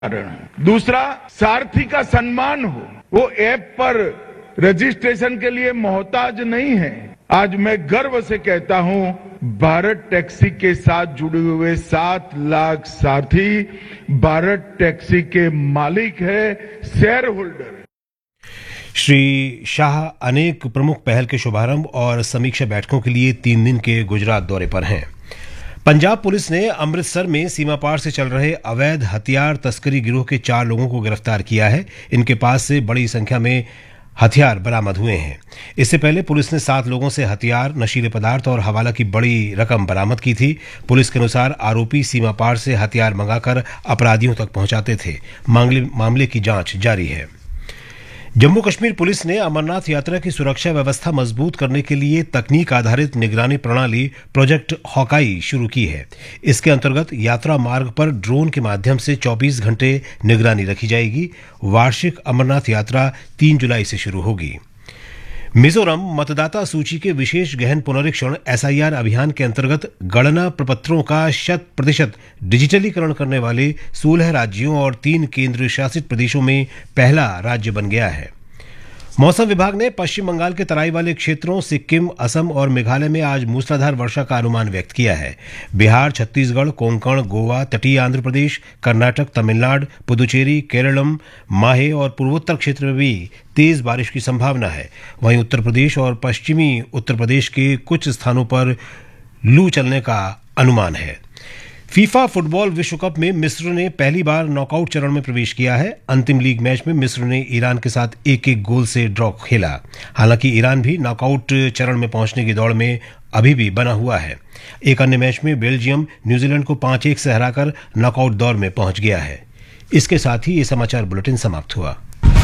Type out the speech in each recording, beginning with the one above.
कारण दूसरा सारथी का सम्मान हो, वो ऐप पर रजिस्ट्रेशन के लिए मोहताज नहीं है। आज मैं गर्व से कहता हूं, भारत टैक्सी के साथ जुड़े हुए 7 लाख साथी भारत टैक्सी के मालिक है, शेयर होल्डर है। श्री शाह अनेक प्रमुख पहल के शुभारंभ और समीक्षा बैठकों के लिए 3 दिन के गुजरात दौरे पर हैं। पंजाब पुलिस ने अमृतसर में सीमा पार से चल रहे अवैध हथियार तस्करी गिरोह के 4 लोगों को गिरफ्तार किया है। इनके पास से बड़ी संख्या में हथियार बरामद हुए हैं। इससे पहले पुलिस ने 7 लोगों से हथियार, नशीले पदार्थ और हवाला की बड़ी रकम बरामद की थी। पुलिस के अनुसार आरोपी सीमा पार से हथियार मंगाकर अपराधियों तक पहुंचाते थे। मामले की जांच जारी है। जम्मू कश्मीर पुलिस ने अमरनाथ यात्रा की सुरक्षा व्यवस्था मजबूत करने के लिए तकनीक आधारित निगरानी प्रणाली प्रोजेक्ट हॉकाई शुरू की है। इसके अंतर्गत यात्रा मार्ग पर ड्रोन के माध्यम से 24 घंटे निगरानी रखी जाएगी। वार्षिक अमरनाथ यात्रा 3 जुलाई से शुरू होगी। मिजोरम मतदाता सूची के विशेष गहन पुनरीक्षण एसआईआर अभियान के अंतर्गत गणना प्रपत्रों का 100% डिजिटलीकरण करने वाले 16 राज्यों और 3 केंद्र शासित प्रदेशों में पहला राज्य बन गया है। मौसम विभाग ने पश्चिम बंगाल के तराई वाले क्षेत्रों, सिक्किम, असम और मेघालय में आज मूसलाधार वर्षा का अनुमान व्यक्त किया है। बिहार, छत्तीसगढ़, कोंकण, गोवा, तटीय आंध्र प्रदेश, कर्नाटक, तमिलनाडु, पुदुचेरी, केरलम, माहे और पूर्वोत्तर क्षेत्र में भी तेज बारिश की संभावना है। वहीं उत्तर प्रदेश और पश्चिमी उत्तर प्रदेश के कुछ स्थानों पर लू चलने का अनुमान है। फीफा फुटबॉल विश्व कप में मिस्र ने पहली बार नॉकआउट चरण में प्रवेश किया है। अंतिम लीग मैच में मिस्र ने ईरान के साथ 1-1 गोल से ड्रॉ खेला। हालांकि ईरान भी नॉकआउट चरण में पहुंचने की दौड़ में अभी भी बना हुआ है। एक अन्य मैच में बेल्जियम न्यूजीलैंड को 5-1 से हराकर नॉकआउट दौर में पहुंच गया है। इसके साथ ही ये समाचार बुलेटिन समाप्त हुआ।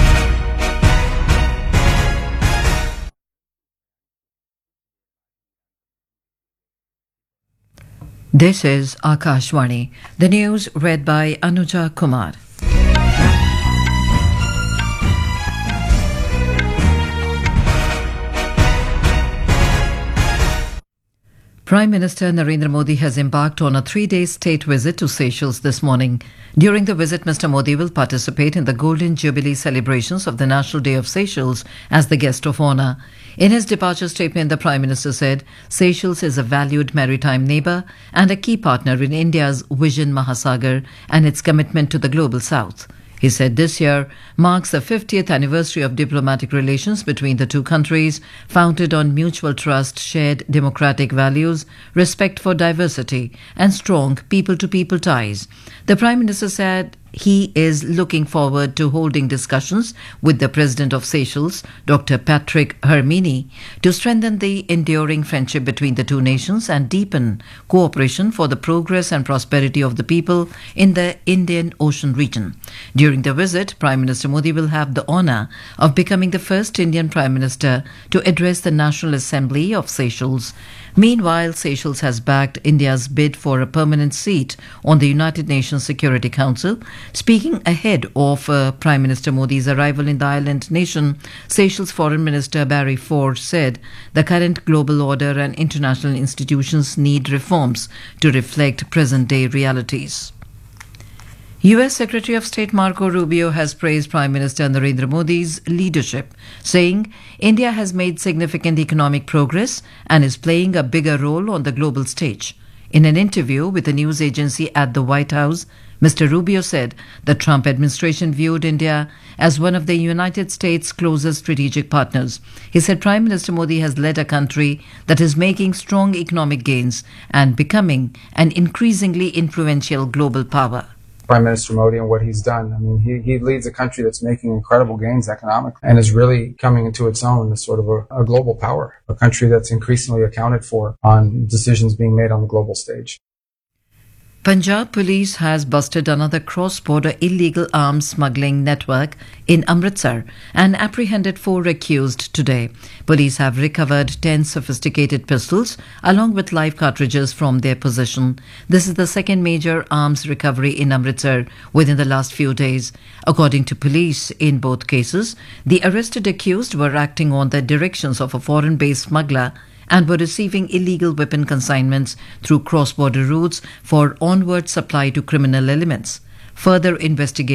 This is Akashwani. The news read by Anuja Kumar. Prime Minister Narendra Modi has embarked on a 3-day state visit to Seychelles this morning. During the visit, Mr. Modi will participate in the Golden Jubilee celebrations of the National Day of Seychelles as the guest of honor. In his departure statement, the Prime Minister said Seychelles is a valued maritime neighbor and a key partner in India's Vision Mahasagar and its commitment to the global south. He said this year marks the 50th anniversary of diplomatic relations between the two countries, founded on mutual trust, shared democratic values, respect for diversity, and strong people-to-people ties. The Prime Minister said he is looking forward to holding discussions with the President of Seychelles, Dr. Patrick Hermini, to strengthen the enduring friendship between the two nations and deepen cooperation for the progress and prosperity of the people in the Indian Ocean region. During the visit, Prime Minister Modi will have the honour of becoming the first Indian Prime Minister to address the National Assembly of Seychelles. Meanwhile, Seychelles has backed India's bid for a permanent seat on the United Nations Security Council. Speaking ahead of Prime Minister Modi's arrival in the island nation, Seychelles Foreign Minister Barry Ford said the current global order and international institutions need reforms to reflect present-day realities. U.S. Secretary of State Marco Rubio has praised Prime Minister Narendra Modi's leadership, saying India has made significant economic progress and is playing a bigger role on the global stage. In an interview with a news agency at the White House, Mr. Rubio said the Trump administration viewed India as one of the United States' closest strategic partners. He said Prime Minister Modi has led a country that is making strong economic gains and becoming an increasingly influential global power. Prime Minister Modi and what he's done. I mean, he leads a country that's making incredible gains economically and is really coming into its own as sort of a global power, a country that's increasingly accounted for on decisions being made on the global stage. Punjab police has busted another cross-border illegal arms smuggling network in Amritsar and apprehended 4 accused today. Police have recovered 10 sophisticated pistols along with live cartridges from their possession. This is the second major arms recovery in Amritsar within the last few days. According to police, in both cases, the arrested accused were acting on the directions of a foreign-based smuggler and were receiving illegal weapon consignments through cross-border routes for onward supply to criminal elements. Further investigation